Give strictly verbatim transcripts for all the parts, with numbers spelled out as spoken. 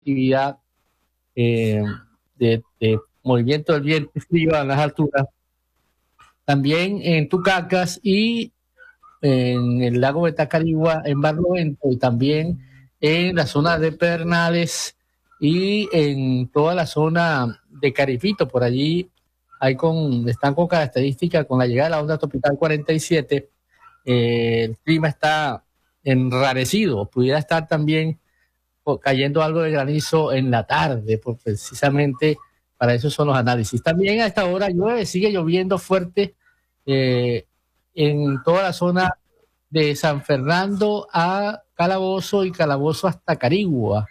actividad eh, de, de movimiento del viento frío a las alturas. También en Tucacas y en el lago de Tacarigua, en Barlovento, y también en la zona de Pedernales y en toda la zona de Caripito. Por allí hay con, están con características con la llegada de la onda tropical cuarenta y siete. Eh, el clima está enrarecido, pudiera estar también cayendo algo de granizo en la tarde, pues precisamente para eso son los análisis. También a esta hora llueve, sigue lloviendo fuerte eh, en toda la zona de San Fernando a Calabozo y Calabozo hasta Carigua.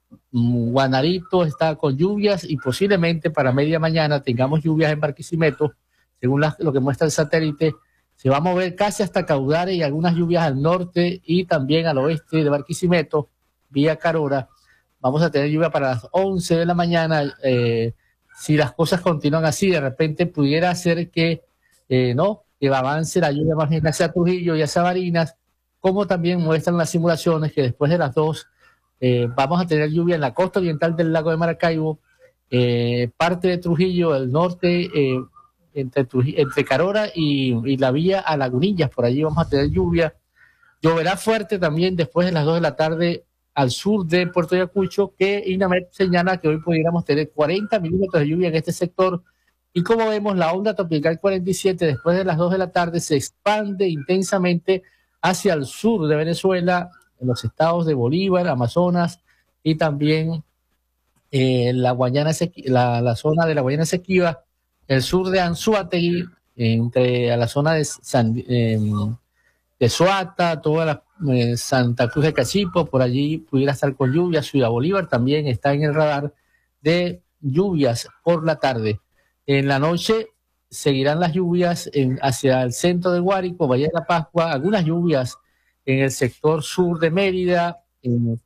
Guanarito está con lluvias y posiblemente para media mañana tengamos lluvias en Barquisimeto, según la, lo que muestra el satélite. Se va a mover casi hasta Caudare y algunas lluvias al norte y también al oeste de Barquisimeto, vía Carora. Vamos a tener lluvia para las once de la mañana. Eh, si las cosas continúan así, de repente pudiera ser que eh, no, que avance la lluvia más bien hacia Trujillo y hacia Barinas, como también muestran las simulaciones que después de las dos eh, vamos a tener lluvia en la costa oriental del lago de Maracaibo, eh, parte de Trujillo, el norte, eh, entre, Trujillo, entre Carora y, y la vía a Lagunillas, por allí vamos a tener lluvia. Lloverá fuerte también después de las dos de la tarde al sur de Puerto Ayacucho, que INAMET señala que hoy pudiéramos tener cuarenta milímetros de lluvia en este sector. Y como vemos, la onda tropical cuarenta y siete después de las dos de la tarde se expande intensamente hacia el sur de Venezuela, en los estados de Bolívar, Amazonas y también eh, la, Guayana, la, la zona de la Guayana Esequiba, el sur de Anzoátegui, entre a la zona de, San, eh, de Suata, toda la eh, Santa Cruz de Cachipo, por allí pudiera estar con lluvias. Ciudad Bolívar también está en el radar de lluvias por la tarde. En la noche seguirán las lluvias en, hacia el centro de Guárico, Valle de la Pascua, algunas lluvias en el sector sur de Mérida, en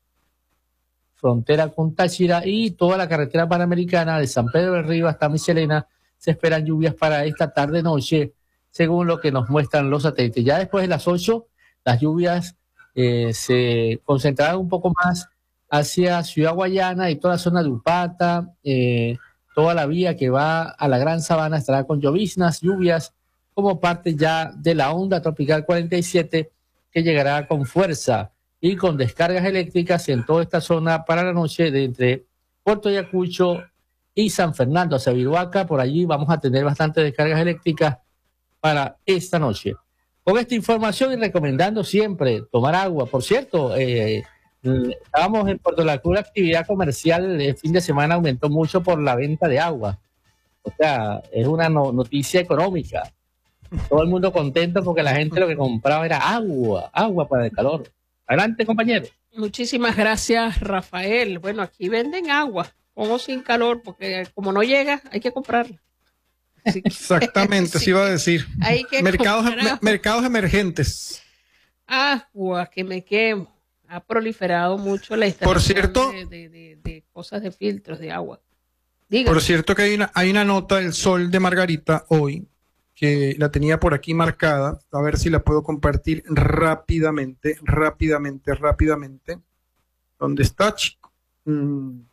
frontera con Táchira y toda la carretera panamericana de San Pedro de Rivas hasta Michelena. Se esperan lluvias para esta tarde-noche, según lo que nos muestran los satélites. Ya después de las ocho, las lluvias eh, se concentrarán un poco más hacia Ciudad Guayana y toda la zona de Upata, eh, toda la vía que va a la Gran Sabana estará con lloviznas, lluvias, como parte ya de la onda tropical cuarenta y siete, que llegará con fuerza y con descargas eléctricas en toda esta zona para la noche de entre Puerto Ayacucho y San Fernando hacia Viruaca. Por allí vamos a tener bastantes descargas eléctricas para esta noche. Con esta información y recomendando siempre tomar agua. Por cierto, eh, estábamos en Puerto La Cruz, la actividad comercial el fin de semana aumentó mucho por la venta de agua. O sea, es una no, noticia económica. Todo el mundo contento porque la gente lo que compraba era agua, agua para el calor. Adelante, compañero. Muchísimas gracias, Rafael. Bueno, aquí venden agua, con o sin calor, porque como no llega, hay que comprarla. Que, Exactamente, sí, iba a decir. Hay que mercados, me, mercados emergentes. Agua, que me quemo. Ha proliferado mucho la instalación Por cierto, de, de, de, de cosas de filtros de agua. Dígame. Por cierto que hay una, hay una nota del Sol de Margarita hoy, que la tenía por aquí marcada, a ver si la puedo compartir rápidamente, rápidamente, rápidamente. ¿Dónde está, chico? Mm.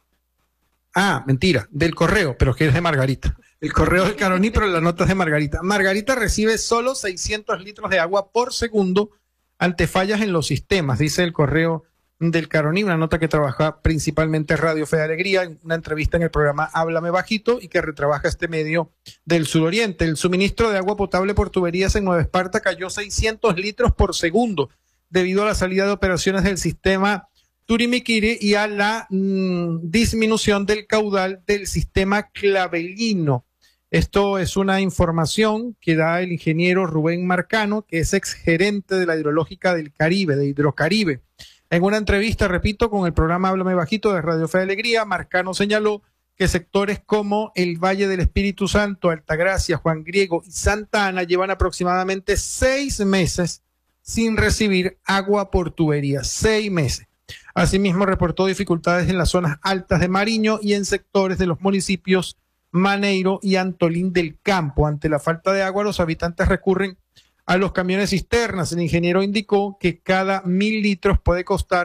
Ah, mentira, del correo, pero que es de Margarita. El correo del Caroní, pero la nota es de Margarita. Margarita recibe solo seiscientos litros de agua por segundo ante fallas en los sistemas, dice el correo del Caroní, una nota que trabaja principalmente Radio Fe de Alegría, una entrevista en el programa Háblame Bajito y que retrabaja este medio del suroriente. El suministro de agua potable por tuberías en Nueva Esparta cayó seiscientos litros por segundo debido a la salida de operaciones del sistema Turimiquiri y a la mmm, disminución del caudal del sistema Clavelino. Esto es una información que da el ingeniero Rubén Marcano, que es exgerente de la Hidrológica del Caribe, de Hidrocaribe. En una entrevista, repito, con el programa Háblame Bajito de Radio Fe de Alegría, Marcano señaló que sectores como el Valle del Espíritu Santo, Altagracia, Juan Griego y Santa Ana llevan aproximadamente seis meses sin recibir agua por tubería. Seis meses. Asimismo, reportó dificultades en las zonas altas de Mariño y en sectores de los municipios Maneiro y Antolín del Campo. Ante la falta de agua, los habitantes recurren a los camiones cisternas. El ingeniero indicó que cada mil litros puede costar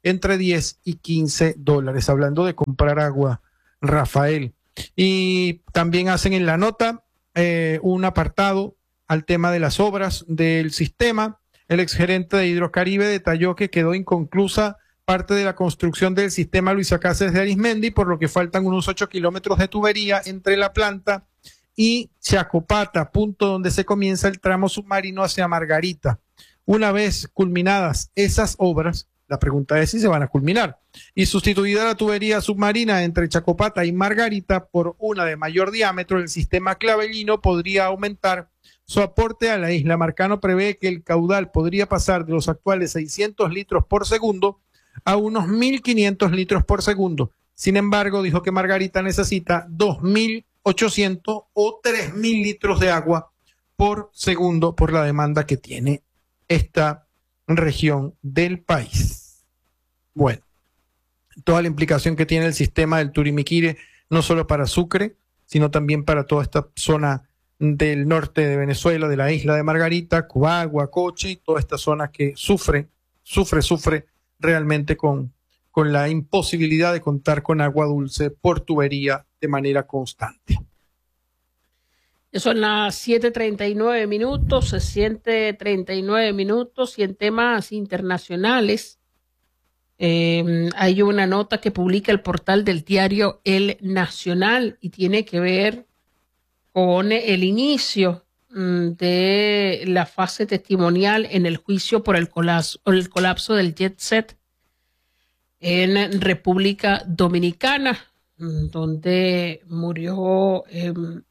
entre diez y quince dólares. Hablando de comprar agua, Rafael. Y también hacen en la nota eh, un apartado al tema de las obras del sistema. El exgerente de Hidrocaribe detalló que quedó inconclusa parte de la construcción del sistema Luisa Cáceres de Arismendi, por lo que faltan unos ocho kilómetros de tubería entre la planta y Chacopata, punto donde se comienza el tramo submarino hacia Margarita. Una vez culminadas esas obras, la pregunta es si se van a culminar, y sustituida la tubería submarina entre Chacopata y Margarita por una de mayor diámetro, el sistema Clavellino podría aumentar su aporte a la isla. Marcano prevé que el caudal podría pasar de los actuales seiscientos litros por segundo a unos mil quinientos litros por segundo. Sin embargo, dijo que Margarita necesita dos mil ochocientos o tres mil litros de agua por segundo por la demanda que tiene esta región del país. Bueno, toda la implicación que tiene el sistema del Turimiquire, no solo para Sucre, sino también para toda esta zona del norte de Venezuela, de la isla de Margarita, Cubagua, Coche, y toda esta zona que sufre, sufre, sufre realmente con, con la imposibilidad de contar con agua dulce por tubería de manera constante. Son las siete treinta y nueve minutos, siete treinta y nueve minutos, y en temas internacionales eh, hay una nota que publica el portal del diario El Nacional y tiene que ver con el inicio mm, de la fase testimonial en el juicio por el colapso, el colapso del jet set en República Dominicana, donde murió eh,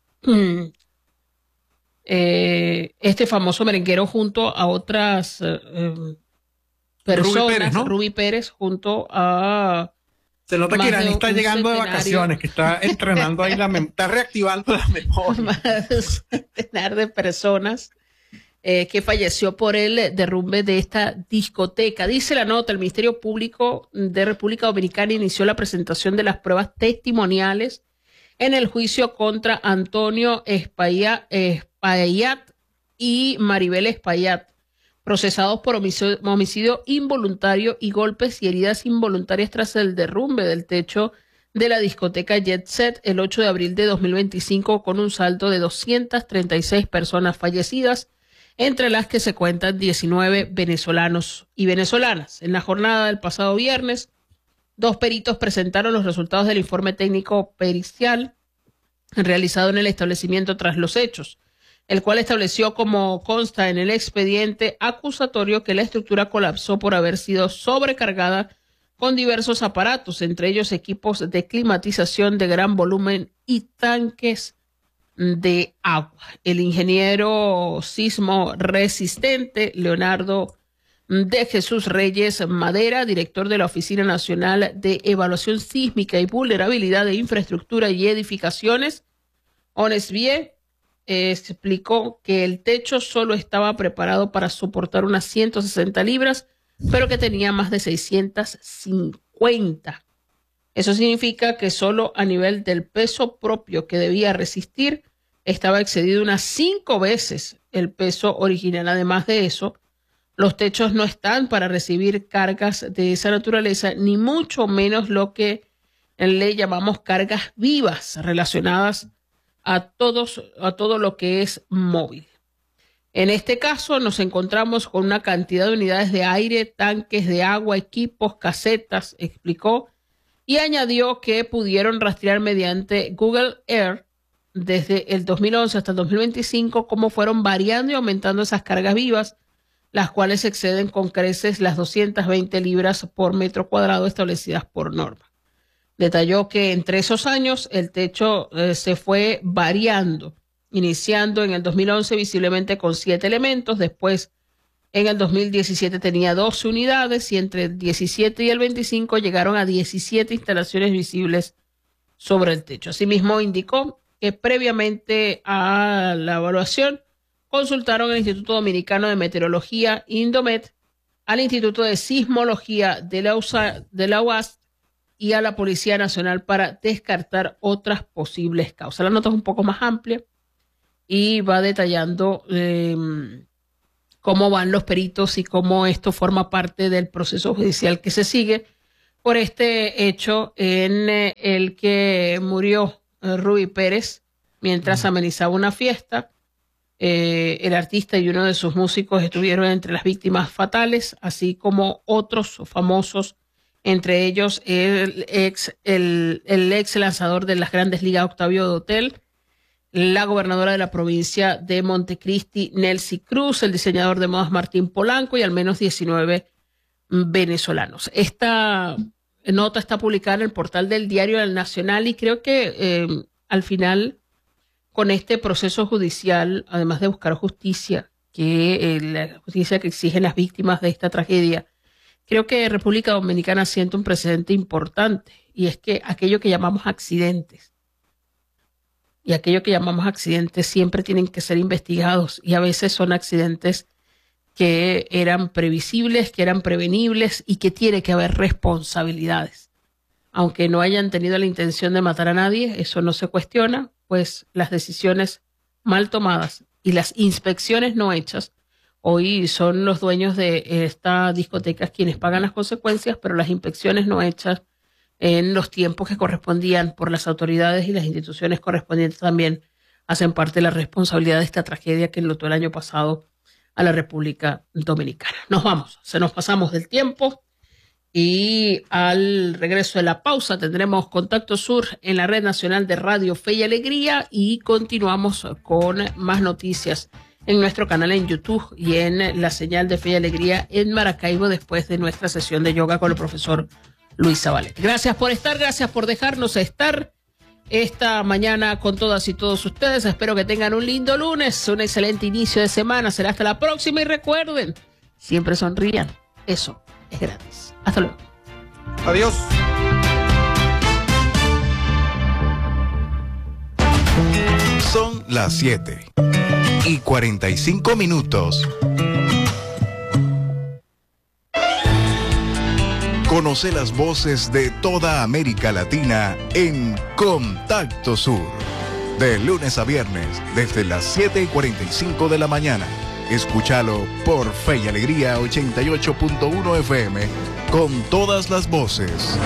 eh, este famoso merenguero junto a otras eh, personas, Rubí Pérez, ¿no? Rubí Pérez junto a... Se nota que Irán está llegando de vacaciones, que está entrenando ahí, la está reactivando la memoria. Más de un centenar de personas eh, que falleció por el derrumbe de esta discoteca. Dice la nota, el Ministerio Público de República Dominicana inició la presentación de las pruebas testimoniales en el juicio contra Antonio Espaillat, Espaillat y Maribel Espaillat, procesados por homicidio, homicidio involuntario y golpes y heridas involuntarias tras el derrumbe del techo de la discoteca Jet Set el ocho de abril de dos mil veinticinco, con un saldo de doscientas treinta y seis personas fallecidas, entre las que se cuentan diecinueve venezolanos y venezolanas. En la jornada del pasado viernes, dos peritos presentaron los resultados del informe técnico pericial realizado en el establecimiento tras los hechos, el cual estableció, como consta en el expediente acusatorio, que la estructura colapsó por haber sido sobrecargada con diversos aparatos, entre ellos equipos de climatización de gran volumen y tanques de agua. El ingeniero sismo resistente Leonardo de Jesús Reyes Madera, director de la Oficina Nacional de Evaluación Sísmica y Vulnerabilidad de Infraestructura y Edificaciones, ONESVIE, Eh, explicó que el techo solo estaba preparado para soportar unas ciento sesenta libras, pero que tenía más de seiscientas cincuenta. Eso significa que solo a nivel del peso propio que debía resistir estaba excedido unas cinco veces el peso original. Además de eso, los techos no están para recibir cargas de esa naturaleza, ni mucho menos lo que le llamamos cargas vivas relacionadas a todos, a todo lo que es móvil. En este caso nos encontramos con una cantidad de unidades de aire, tanques de agua, equipos, casetas, explicó, y añadió que pudieron rastrear mediante Google Earth desde el dos mil once hasta el dos mil veinticinco cómo fueron variando y aumentando esas cargas vivas, las cuales exceden con creces las doscientas veinte libras por metro cuadrado establecidas por norma. Detalló que entre esos años el techo eh, se fue variando, iniciando en el dos mil once visiblemente con siete elementos, después en el dos mil diecisiete tenía doce unidades y entre el diecisiete y el veinticinco llegaron a diecisiete instalaciones visibles sobre el techo. Asimismo indicó que previamente a la evaluación consultaron al Instituto Dominicano de Meteorología, Indomet, al Instituto de Sismología de la, U S A, de la U A S y a la Policía Nacional para descartar otras posibles causas. La nota es un poco más amplia y va detallando eh, cómo van los peritos y cómo esto forma parte del proceso judicial que se sigue por este hecho en el que murió Ruby Pérez mientras amenizaba una fiesta. Eh, el artista y uno de sus músicos estuvieron entre las víctimas fatales, así como otros famosos, entre ellos el ex, el, el ex lanzador de las Grandes Ligas, Octavio Dotel, la gobernadora de la provincia de Montecristi, Nelcy Cruz, el diseñador de modas Martín Polanco y al menos diecinueve venezolanos. Esta nota está publicada en el portal del Diario del Nacional y creo que eh, al final, con este proceso judicial, además de buscar justicia, que eh, la justicia que exigen las víctimas de esta tragedia, creo que República Dominicana siente un precedente importante, y es que aquello que llamamos accidentes, y aquello que llamamos accidentes siempre tienen que ser investigados, y a veces son accidentes que eran previsibles, que eran prevenibles, y que tiene que haber responsabilidades. Aunque no hayan tenido la intención de matar a nadie, eso no se cuestiona, pues las decisiones mal tomadas y las inspecciones no hechas, hoy son los dueños de estas discotecas quienes pagan las consecuencias, pero las inspecciones no hechas en los tiempos que correspondían por las autoridades y las instituciones correspondientes también hacen parte de la responsabilidad de esta tragedia que enlutó el año pasado a la República Dominicana. Nos vamos, se nos pasamos del tiempo y al regreso de la pausa tendremos Contacto Sur en la Red Nacional de Radio Fe y Alegría y continuamos con más noticias en nuestro canal en YouTube y en la señal de Fe y Alegría en Maracaibo después de nuestra sesión de yoga con el profesor Luis Zabaleta. Gracias por estar, gracias por dejarnos estar esta mañana con todas y todos ustedes. Espero que tengan un lindo lunes, un excelente inicio de semana. Será hasta la próxima y recuerden, siempre sonrían. Eso es gratis. Hasta luego. Adiós. Son las siete y cuarenta y cinco minutos. Conoce las voces de toda América Latina en Contacto Sur. De lunes a viernes, desde las siete y cuarenta y cinco de la mañana. Escúchalo por Fe y Alegría ochenta y ocho punto uno F M con todas las voces.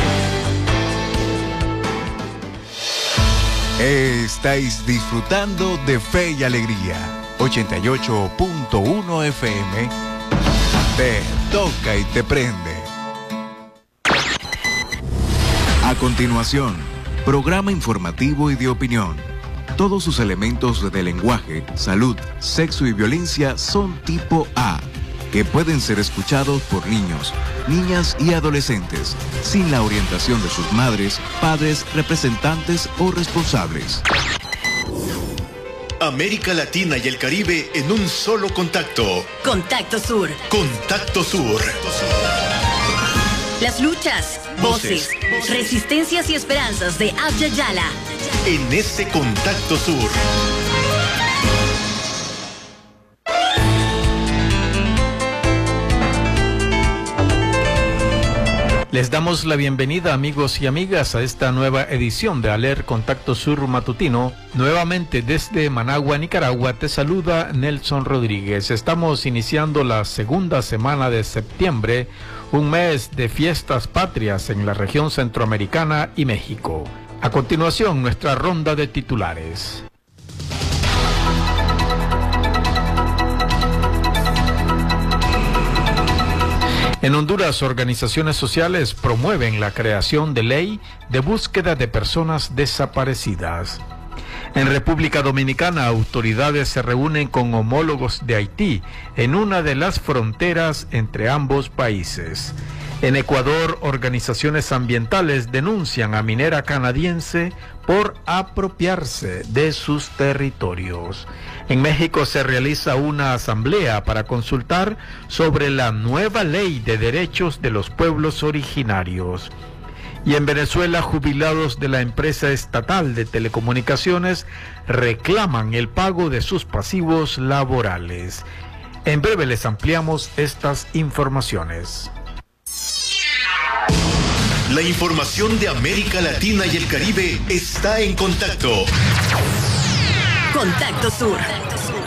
Estáis disfrutando de Fe y Alegría ochenta y ocho punto uno F M. Te toca y te prende. A continuación, programa informativo y de opinión. Todos sus elementos de lenguaje, salud, sexo y violencia son tipo A, que pueden ser escuchados por niños, niñas y adolescentes, sin la orientación de sus madres, padres, representantes o responsables. América Latina y el Caribe en un solo contacto. Contacto Sur. Contacto Sur. Las luchas, voces, voces, resistencias y esperanzas de Abya Yala. En este Contacto Sur. Les damos la bienvenida, amigos y amigas, a esta nueva edición de Aler Contacto Sur Matutino. Nuevamente desde Managua, Nicaragua, te saluda Nelson Rodríguez. Estamos iniciando la segunda semana de septiembre, un mes de fiestas patrias en la región centroamericana y México. A continuación, nuestra ronda de titulares. En Honduras, organizaciones sociales promueven la creación de ley de búsqueda de personas desaparecidas. En República Dominicana, autoridades se reúnen con homólogos de Haití en una de las fronteras entre ambos países. En Ecuador, organizaciones ambientales denuncian a minera canadiense por apropiarse de sus territorios. En México se realiza una asamblea para consultar sobre la nueva ley de derechos de los pueblos originarios. Y en Venezuela, jubilados de la empresa estatal de telecomunicaciones reclaman el pago de sus pasivos laborales. En breve les ampliamos estas informaciones. La información de América Latina y el Caribe está en contacto. Contacto Sur.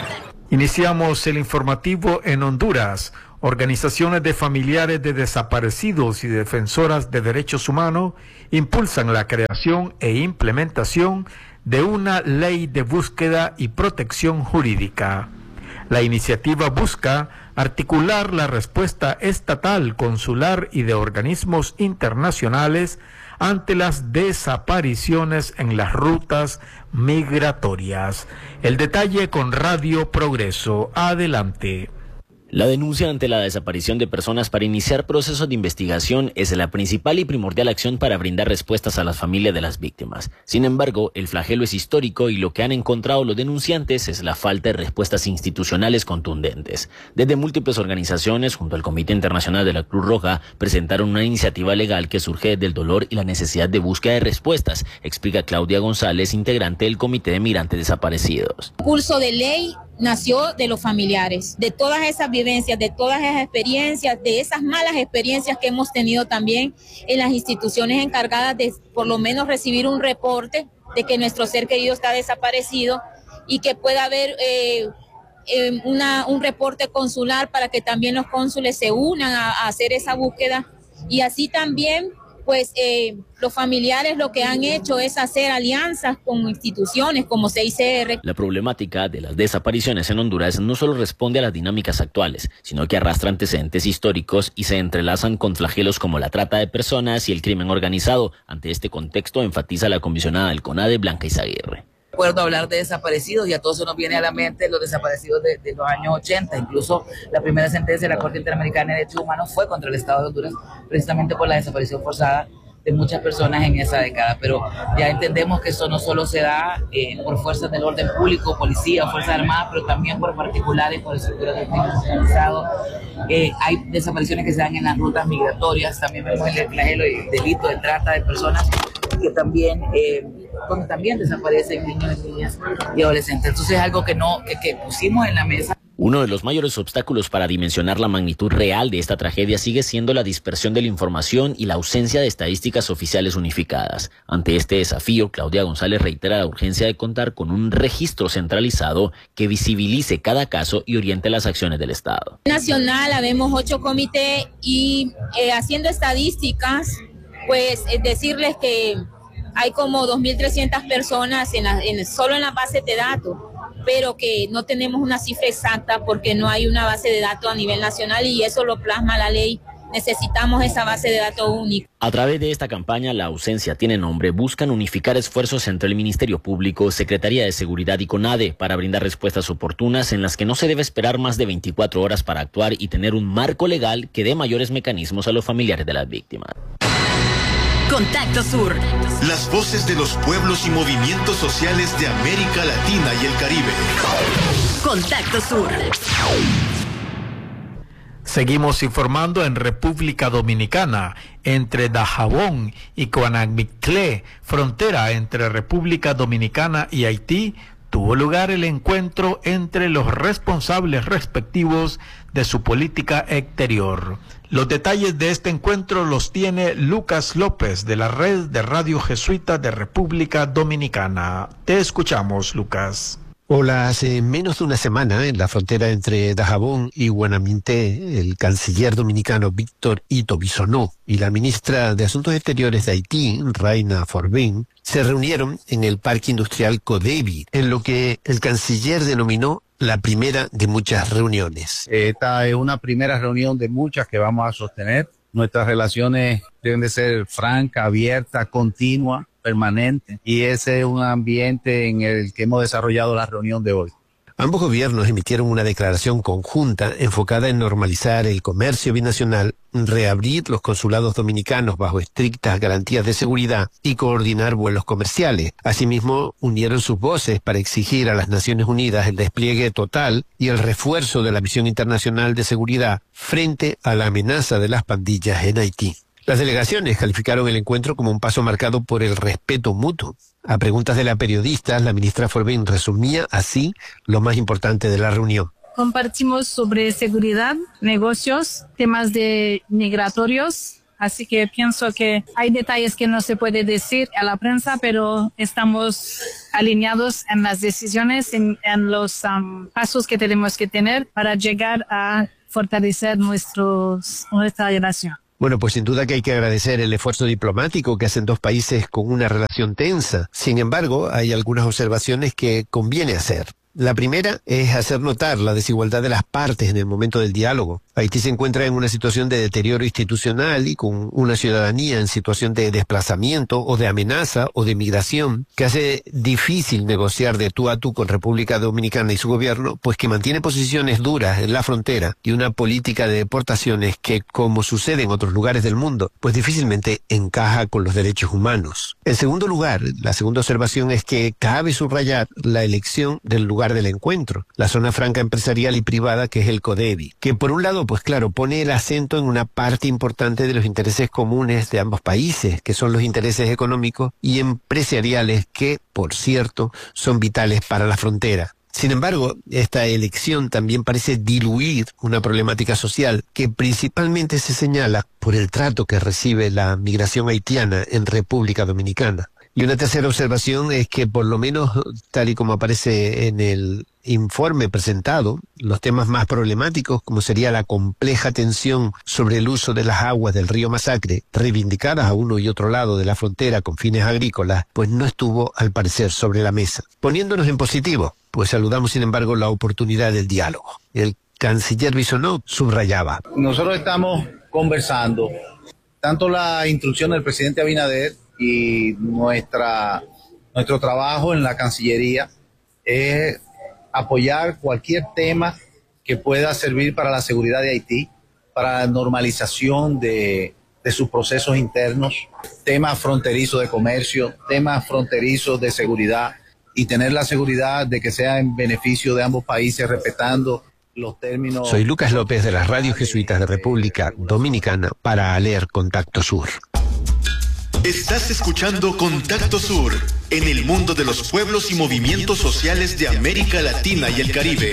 Iniciamos el informativo en Honduras. Organizaciones de familiares de desaparecidos y defensoras de derechos humanos impulsan la creación e implementación de una ley de búsqueda y protección jurídica. La iniciativa busca articular la respuesta estatal, consular y de organismos internacionales ante las desapariciones en las rutas migratorias. El detalle con Radio Progreso. Adelante. La denuncia ante la desaparición de personas para iniciar procesos de investigación es la principal y primordial acción para brindar respuestas a las familias de las víctimas. Sin embargo, el flagelo es histórico y lo que han encontrado los denunciantes es la falta de respuestas institucionales contundentes. Desde múltiples organizaciones, junto al Comité Internacional de la Cruz Roja, presentaron una iniciativa legal que surge del dolor y la necesidad de búsqueda de respuestas, explica Claudia González, integrante del Comité de Migrantes Desaparecidos. Curso de ley nació de los familiares, de todas esas vivencias, de todas esas experiencias, de esas malas experiencias que hemos tenido también en las instituciones encargadas de por lo menos recibir un reporte de que nuestro ser querido está desaparecido y que pueda haber eh, eh, una, un reporte consular para que también los cónsules se unan a, a hacer esa búsqueda y así también pues eh, los familiares lo que han hecho es hacer alianzas con instituciones como C I C R. La problemática de las desapariciones en Honduras no solo responde a las dinámicas actuales, sino que arrastra antecedentes históricos y se entrelazan con flagelos como la trata de personas y el crimen organizado. Ante este contexto, enfatiza la comisionada del CONADE, Blanca Izaguirre. Recuerdo hablar de desaparecidos y a todos se nos viene a la mente los desaparecidos de, de los años ochenta. Incluso la primera sentencia de la Corte Interamericana de Derechos Humanos fue contra el Estado de Honduras, precisamente por la desaparición forzada de muchas personas en esa década. Pero ya entendemos que eso no solo se da eh, por fuerzas del orden público, policía, fuerzas armadas, pero también por particulares, por estructuras de crimen organizado. Eh, hay desapariciones que se dan en las rutas migratorias, también vemos el flagelo y delito de trata de personas que también, eh, donde también desaparecen niños y niñas y adolescentes. Entonces es algo que, no, que, que pusimos en la mesa. Uno de los mayores obstáculos para dimensionar la magnitud real de esta tragedia sigue siendo la dispersión de la información y la ausencia de estadísticas oficiales unificadas. Ante este desafío, Claudia González reitera la urgencia de contar con un registro centralizado que visibilice cada caso y oriente las acciones del Estado. Nacional, habemos ocho comités y eh, haciendo estadísticas, pues es decirles que hay como dos mil trescientas personas en la, en, solo en las bases de datos, pero que no tenemos una cifra exacta porque no hay una base de datos a nivel nacional y eso lo plasma la ley. Necesitamos esa base de datos única. A través de esta campaña, La ausencia tiene nombre, buscan unificar esfuerzos entre el Ministerio Público, Secretaría de Seguridad y CONADE para brindar respuestas oportunas en las que no se debe esperar más de veinticuatro horas para actuar y tener un marco legal que dé mayores mecanismos a los familiares de las víctimas. Contacto Sur. Las voces de los pueblos y movimientos sociales de América Latina y el Caribe. Contacto Sur. Seguimos informando en República Dominicana. Entre Dajabón y Coanamictlé, frontera entre República Dominicana y Haití, tuvo lugar el encuentro entre los responsables respectivos de su política exterior. Los detalles de este encuentro los tiene Lucas López de la Red de Radio Jesuita de República Dominicana. Te escuchamos, Lucas. Hola, hace menos de una semana en la frontera entre Dajabón y Guanaminté, el canciller dominicano Víctor Ito Bisonó y la ministra de Asuntos Exteriores de Haití, Raina Forbin, se reunieron en el Parque Industrial Codevi, en lo que el canciller denominó la primera de muchas reuniones. Esta es una primera reunión de muchas que vamos a sostener. Nuestras relaciones deben de ser francas, abiertas, continuas, permanentes, y ese es un ambiente en el que hemos desarrollado la reunión de hoy. Ambos gobiernos emitieron una declaración conjunta enfocada en normalizar el comercio binacional, reabrir los consulados dominicanos bajo estrictas garantías de seguridad y coordinar vuelos comerciales. Asimismo, unieron sus voces para exigir a las Naciones Unidas el despliegue total y el refuerzo de la misión internacional de seguridad frente a la amenaza de las pandillas en Haití. Las delegaciones calificaron el encuentro como un paso marcado por el respeto mutuo. A preguntas de la periodista, la ministra Forbin resumía así lo más importante de la reunión. Compartimos sobre seguridad, negocios, temas de migratorios, Así que pienso que hay detalles que no se puede decir a la prensa, pero estamos alineados en las decisiones, en, en los um, pasos que tenemos que tener para llegar a fortalecer nuestros, nuestra relación. Bueno, pues sin duda que hay que agradecer el esfuerzo diplomático que hacen dos países con una relación tensa. Sin embargo, hay algunas observaciones que conviene hacer. La primera es hacer notar la desigualdad de las partes en el momento del diálogo. Haití se encuentra en una situación de deterioro institucional y con una ciudadanía en situación de desplazamiento o de amenaza o de migración que hace difícil negociar de tú a tú con República Dominicana y su gobierno, pues que mantiene posiciones duras en la frontera y una política de deportaciones que, como sucede en otros lugares del mundo, pues difícilmente encaja con los derechos humanos. En segundo lugar, la segunda observación es que cabe subrayar la elección del lugar del encuentro, la zona franca empresarial y privada que es el CODEBI, que por un lado, pues claro, pone el acento en una parte importante de los intereses comunes de ambos países, que son los intereses económicos y empresariales que, por cierto, son vitales para la frontera. Sin embargo, esta elección también parece diluir una problemática social que principalmente se señala por el trato que recibe la migración haitiana en República Dominicana. Y una tercera observación es que, por lo menos tal y como aparece en el informe presentado, los temas más problemáticos, como sería la compleja tensión sobre el uso de las aguas del río Masacre, reivindicadas a uno y otro lado de la frontera con fines agrícolas, pues no estuvo, al parecer, sobre la mesa. Poniéndonos en positivo, pues saludamos, sin embargo, la oportunidad del diálogo. El canciller Bisonó subrayaba. Nosotros estamos conversando, tanto la instrucción del presidente Abinader y nuestra, nuestro trabajo en la Cancillería es apoyar cualquier tema que pueda servir para la seguridad de Haití, para la normalización de, de sus procesos internos, temas fronterizos de comercio, temas fronterizos de seguridad, y tener la seguridad de que sea en beneficio de ambos países, respetando los términos. Soy Lucas López de las radios jesuitas de República Dominicana para Aler Contacto Sur. Estás escuchando Contacto Sur, en el mundo de los pueblos y movimientos sociales de América Latina y el Caribe.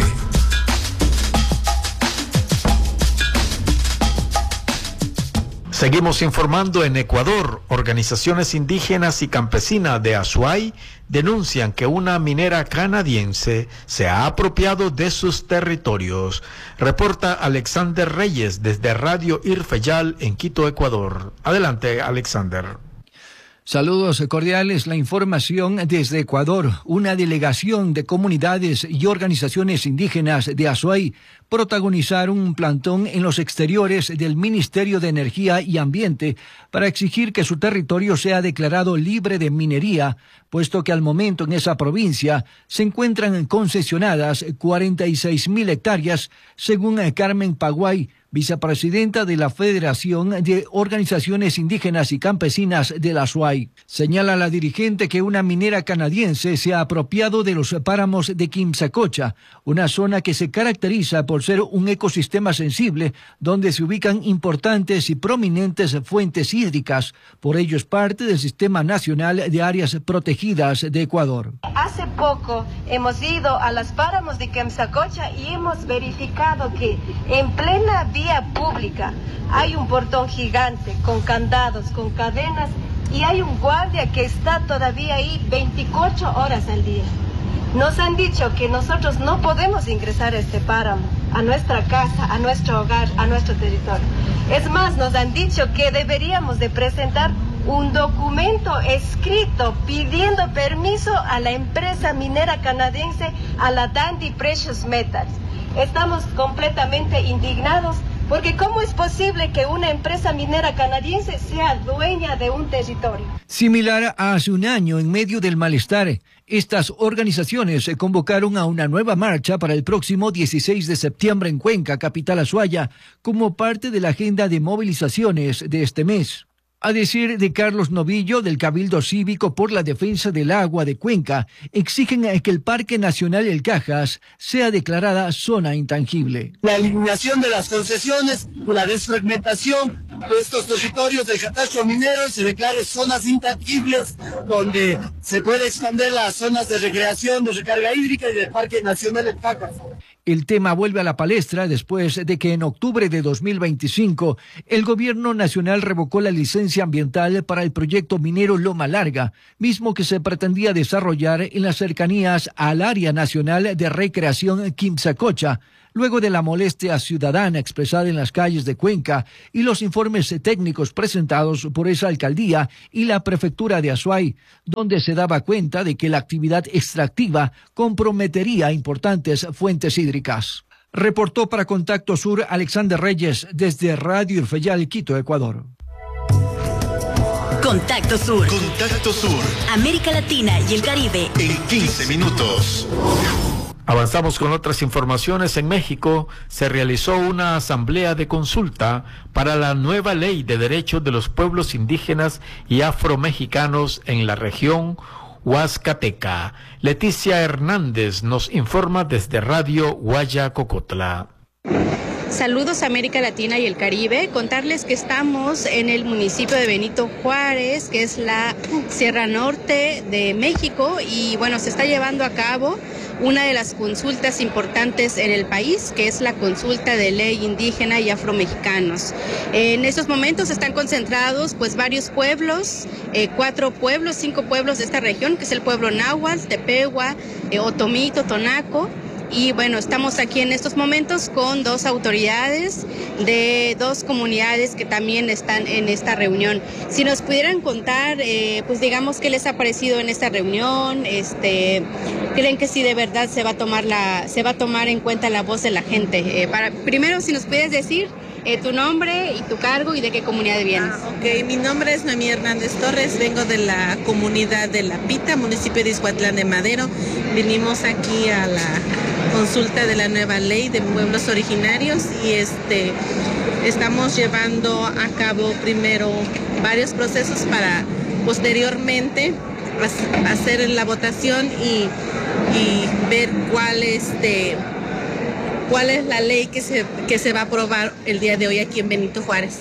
Seguimos informando en Ecuador. Organizaciones indígenas y campesinas de Azuay denuncian que una minera canadiense se ha apropiado de sus territorios. Reporta Alexander Reyes desde Radio Irfeyal en Quito, Ecuador. Adelante, Alexander. Saludos cordiales. La información desde Ecuador. Una delegación de comunidades y organizaciones indígenas de Azuay protagonizaron un plantón en los exteriores del Ministerio de Energía y Ambiente para exigir que su territorio sea declarado libre de minería, puesto que al momento en esa provincia se encuentran concesionadas cuarenta y seis mil hectáreas, según Carmen Paguay, vicepresidenta de la Federación de Organizaciones Indígenas y Campesinas de la Azuay. Señala la dirigente que una minera canadiense se ha apropiado de los páramos de Quimsacocha, una zona que se caracteriza por ser un ecosistema sensible donde se ubican importantes y prominentes fuentes hídricas. Por ello es parte del Sistema Nacional de Áreas Protegidas de Ecuador. Hace poco hemos ido a los páramos de Quimsacocha y hemos verificado que en plena vía pública hay un portón gigante con candados, con cadenas, y hay un guardia que está todavía ahí veinticuatro horas al día. Nos han dicho que nosotros no podemos ingresar a este páramo, a nuestra casa, a nuestro hogar, a nuestro territorio. Es más, nos han dicho que deberíamos de presentar un documento escrito pidiendo permiso a la empresa minera canadiense, a la Dundee Precious Metals. Estamos completamente indignados, porque ¿cómo es posible que una empresa minera canadiense sea dueña de un territorio? Similar a hace un año, en medio del malestar, estas organizaciones se convocaron a una nueva marcha para el próximo dieciséis de septiembre en Cuenca, capital azuaya, como parte de la agenda de movilizaciones de este mes. A decir de Carlos Novillo, del Cabildo Cívico por la Defensa del Agua de Cuenca, exigen que el Parque Nacional El Cajas sea declarada zona intangible. La eliminación de las concesiones, la desfragmentación de estos territorios del catastro minero, se declare zonas intangibles donde se puede expandir las zonas de recreación, de recarga hídrica y del Parque Nacional El Cajas. El tema vuelve a la palestra después de que en octubre de dos mil veinticinco el gobierno nacional revocó la licencia ambiental para el proyecto minero Loma Larga, mismo que se pretendía desarrollar en las cercanías al Área Nacional de Recreación Quimsacocha, luego de la molestia ciudadana expresada en las calles de Cuenca y los informes técnicos presentados por esa alcaldía y la prefectura de Azuay, donde se daba cuenta de que la actividad extractiva comprometería importantes fuentes hídricas. Reportó para Contacto Sur Alexander Reyes desde Radio Urfeyal, Quito, Ecuador. Contacto Sur. Contacto Sur. América Latina y el Caribe. En quince minutos. Avanzamos con otras informaciones. En México se realizó una asamblea de consulta para la nueva ley de derechos de los pueblos indígenas y afromexicanos en la región Huascateca. Leticia Hernández nos informa desde Radio Guayacocotla. Saludos a América Latina y el Caribe. Contarles que estamos en el municipio de Benito Juárez, que es la Sierra Norte de México, y bueno, se está llevando a cabo una de las consultas importantes en el país, que es la consulta de ley indígena y afromexicanos. En estos momentos están concentrados pues varios pueblos, eh, cuatro pueblos, cinco pueblos de esta región, que es el pueblo náhuatl, Tepehua, eh, Otomí, Totonaco. Y bueno, estamos aquí en estos momentos con dos autoridades de dos comunidades que también están en esta reunión. Si nos pudieran contar, eh, pues digamos, qué les ha parecido en esta reunión, este, ¿creen que sí de verdad se va a tomar la, se va a tomar en cuenta la voz de la gente? Eh, para, primero, si nos pudieras decir eh, tu nombre y tu cargo y de qué comunidad vienes. Ah, ok, mi nombre es Noemí Hernández Torres, vengo de la comunidad de La Pita, municipio de Ixhuatlán de Madero. Vinimos aquí a la consulta de la nueva ley de pueblos originarios y este estamos llevando a cabo primero varios procesos para posteriormente hacer la votación y, y ver cuál este cuál es la ley que se que se va a aprobar el día de hoy aquí en Benito Juárez.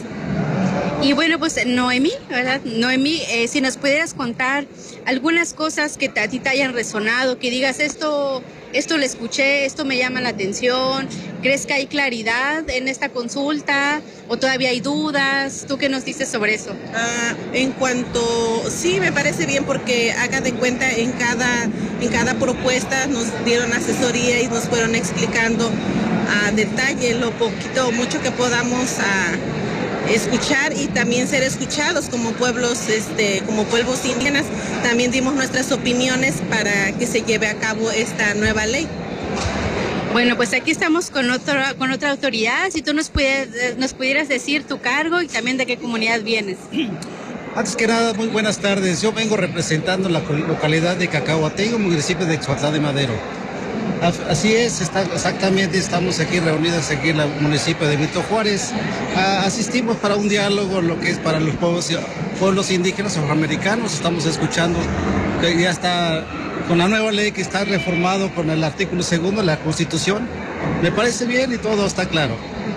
Y bueno, pues Noemí, ¿verdad? Noemí, eh, si nos pudieras contar algunas cosas que te, a ti te hayan resonado, que digas esto, esto lo escuché, esto me llama la atención. ¿Crees que hay claridad en esta consulta o todavía hay dudas? ¿Tú qué nos dices sobre eso? Uh, en cuanto, sí, me parece bien porque haga de cuenta en cada, en cada propuesta nos dieron asesoría y nos fueron explicando a detalle lo poquito o mucho que podamos a escuchar y también ser escuchados como pueblos, este, como pueblos indígenas. También dimos nuestras opiniones para que se lleve a cabo esta nueva ley. Bueno, pues aquí estamos con otra, con otra autoridad. Si tú nos pudieras, nos pudieras decir tu cargo y también de qué comunidad vienes. Antes que nada, muy buenas tardes. Yo vengo representando la localidad de Cacahuatengo, municipio de Ixhuatlán de Madero. Así es, está, exactamente, estamos aquí reunidos aquí en el municipio de Benito Juárez. Ah, asistimos para un diálogo, lo que es para los pueblos, pueblos indígenas afroamericanos. Estamos escuchando que ya está con la nueva ley que está reformado con el artículo segundo de la Constitución. Me parece bien y todo está claro.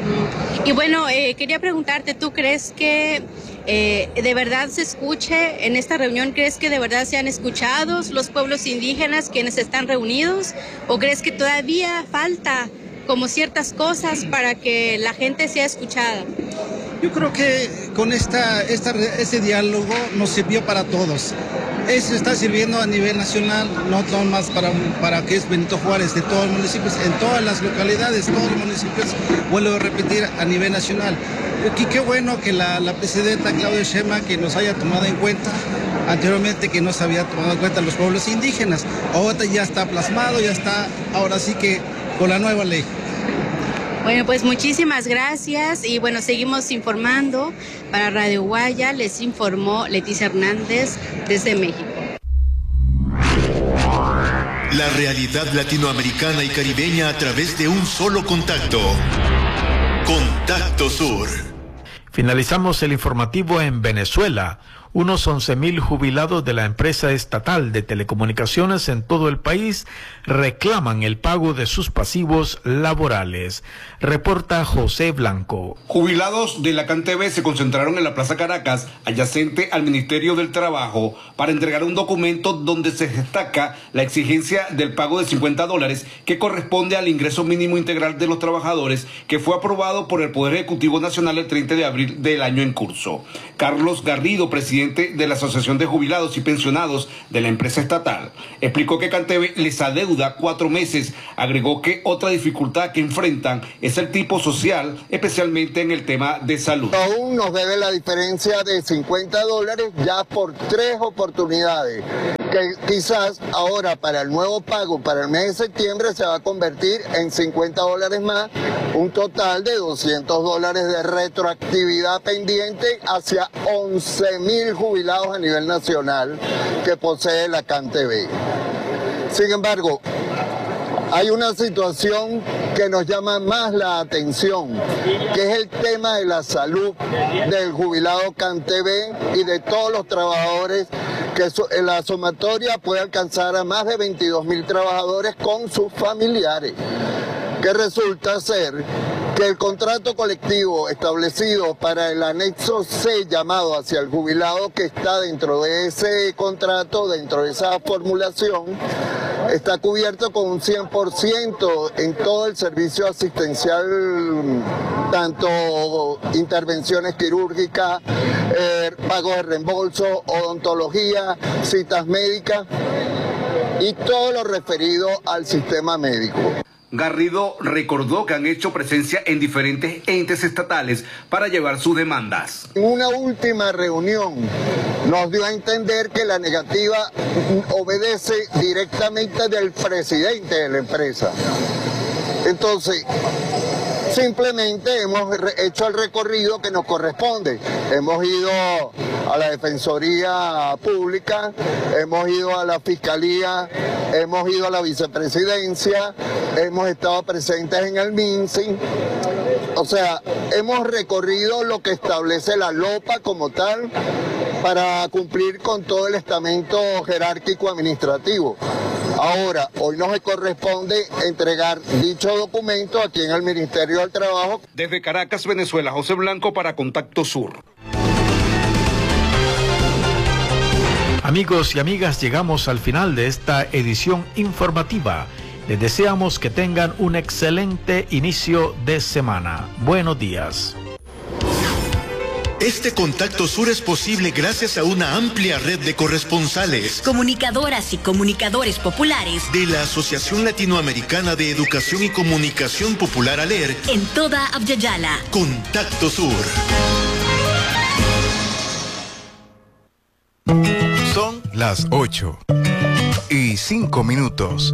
Y bueno, eh, quería preguntarte, ¿tú crees que eh, de verdad se escuche en esta reunión? ¿Crees que de verdad sean escuchados los pueblos indígenas quienes están reunidos? ¿O crees que todavía falta como ciertas cosas para que la gente sea escuchada? Yo creo que con esta, esta, este diálogo nos sirvió para todos. Eso está sirviendo a nivel nacional, no más para, para que es Benito Juárez, de todos los municipios, en todas las localidades, todos los municipios, vuelvo a repetir, a nivel nacional. Y qué bueno que la, la presidenta Claudia Sheinbaum que nos haya tomado en cuenta, anteriormente que no se había tomado en cuenta los pueblos indígenas. Ahora ya está plasmado, ya está, ahora sí que con la nueva ley. Bueno, pues muchísimas gracias y bueno, seguimos informando. Para Radio Guaya les informó Leticia Hernández desde México. La realidad latinoamericana y caribeña a través de un solo contacto. Contacto Sur. Finalizamos el informativo en Venezuela. Unos once mil jubilados de la empresa estatal de telecomunicaciones en todo el país reclaman el pago de sus pasivos laborales. Reporta José Blanco. Jubilados de la CanTV se concentraron en la Plaza Caracas, adyacente al Ministerio del Trabajo, para entregar un documento donde se destaca la exigencia del pago de cincuenta dólares que corresponde al ingreso mínimo integral de los trabajadores, que fue aprobado por el Poder Ejecutivo Nacional el treinta de abril del año en curso. Carlos Garrido, presidente de la Asociación de Jubilados y Pensionados de la empresa estatal, explicó que CanTV les adeuda cuatro meses. Agregó que otra dificultad que enfrentan es el tipo social, especialmente en el tema de salud. Aún nos debe la diferencia de cincuenta dólares ya por tres oportunidades, que quizás ahora para el nuevo pago para el mes de septiembre se va a convertir en cincuenta dólares más, un total de doscientos dólares de retroactividad pendiente hacia once mil jubilados a nivel nacional que posee la CanTV. Sin embargo, hay una situación que nos llama más la atención, que es el tema de la salud del jubilado CanTV y de todos los trabajadores, que la sumatoria puede alcanzar a más de veintidós mil trabajadores con sus familiares, que resulta ser que el contrato colectivo establecido para el anexo C llamado hacia el jubilado, que está dentro de ese contrato, dentro de esa formulación, está cubierto con un cien por ciento en todo el servicio asistencial, tanto intervenciones quirúrgicas, eh, pagos de reembolso, odontología, citas médicas y todo lo referido al sistema médico. Garrido recordó que han hecho presencia en diferentes entes estatales para llevar sus demandas. En una última reunión nos dio a entender que la negativa obedece directamente del presidente de la empresa. Entonces, simplemente hemos hecho el recorrido que nos corresponde. Hemos ido a la Defensoría Pública, hemos ido a la Fiscalía, hemos ido a la Vicepresidencia, hemos estado presentes en el MINSI. O sea, hemos recorrido lo que establece la LOPA como tal para cumplir con todo el estamento jerárquico administrativo. Ahora, hoy nos corresponde entregar dicho documento aquí en el Ministerio del Trabajo. Desde Caracas, Venezuela, José Blanco para Contacto Sur. Amigos y amigas, llegamos al final de esta edición informativa. Les deseamos que tengan un excelente inicio de semana. Buenos días. Este Contacto Sur es posible gracias a una amplia red de corresponsales, comunicadoras y comunicadores populares de la Asociación Latinoamericana de Educación y Comunicación Popular ALER en toda Abya-Yala. Contacto Sur. Son las ocho y cinco minutos.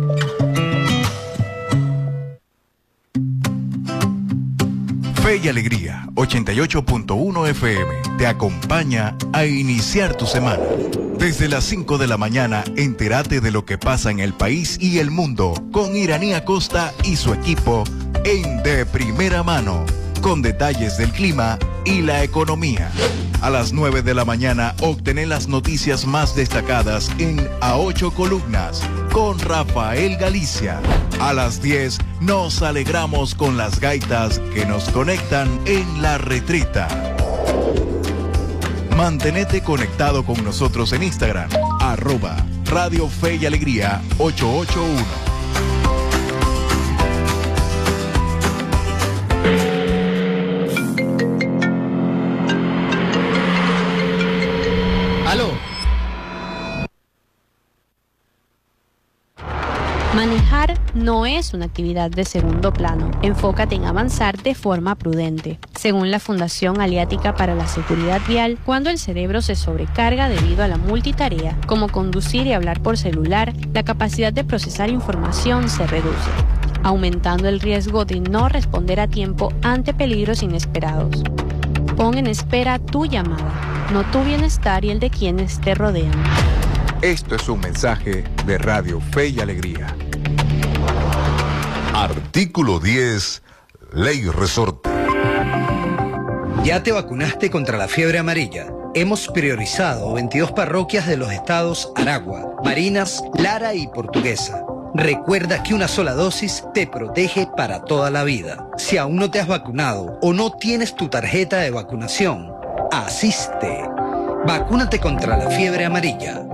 Fe y Alegría, ochenta y ocho punto uno F M, te acompaña a iniciar tu semana. Desde las cinco de la mañana, entérate de lo que pasa en el país y el mundo con Iraní Acosta y su equipo en De Primera Mano, con detalles del clima y la economía. A las nueve de la mañana, obtener las noticias más destacadas en A Ocho Columnas, con Rafael Galicia. A las diez, nos alegramos con las gaitas que nos conectan en La Retreta. Mantenete conectado con nosotros en Instagram, arroba Radio Fe y Alegría ocho ocho uno. Aló. Manejar no es una actividad de segundo plano. Enfócate en avanzar de forma prudente. Según la Fundación Aliática para la Seguridad Vial, cuando el cerebro se sobrecarga debido a la multitarea, como conducir y hablar por celular, la capacidad de procesar información se reduce, aumentando el riesgo de no responder a tiempo ante peligros inesperados. Pon en espera tu llamada, no tu bienestar y el de quienes te rodean. Esto es un mensaje de Radio Fe y Alegría. Artículo diez, Ley Resorte. ¿Ya te vacunaste contra la fiebre amarilla? hemos priorizado veintidós parroquias de los estados Aragua, Barinas, Lara y Portuguesa. Recuerda que una sola dosis te protege para toda la vida. Si aún no te has vacunado o no tienes tu tarjeta de vacunación, asiste. Vacúnate contra la fiebre amarilla.